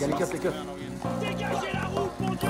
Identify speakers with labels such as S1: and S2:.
S1: y a les keufs, les keufs.
S2: Dégagez la route, mon